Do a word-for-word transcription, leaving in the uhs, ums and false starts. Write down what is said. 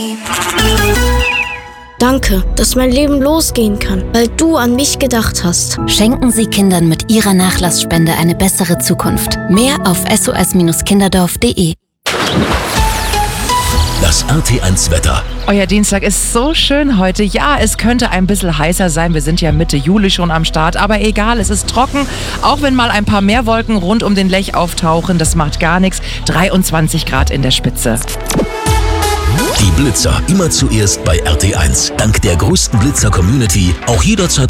Danke, dass mein Leben losgehen kann, weil du an mich gedacht hast. Schenken Sie Kindern mit Ihrer Nachlassspende eine bessere Zukunft. Mehr auf s o s kinderdorf punkt de. Das R T eins Wetter. Euer Dienstag ist so schön heute. Ja, es könnte ein bisschen heißer sein. Wir sind ja Mitte Juli schon am Start. Aber egal, es ist trocken. Auch wenn mal ein paar mehr Wolken rund um den Lech auftauchen, das macht gar nichts. dreiundzwanzig Grad in der Spitze. Die Blitzer immer zuerst bei R T eins. Dank der größten Blitzer-Community auch jederzeit